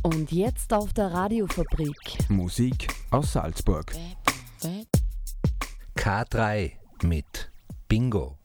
Und jetzt auf der Radiofabrik. Musik aus Salzburg. K3 mit Bingo.